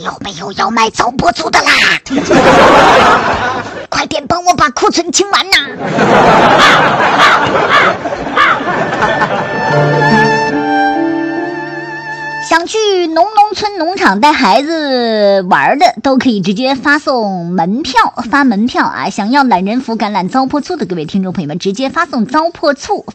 有没有要买糟粕醋的啦？快点帮我把库存清完呐！想去农村农场带孩子玩的，都可以直接发门票啊！想要懒人福橄榄糟粕醋的各位听众朋友们，直接发送糟粕醋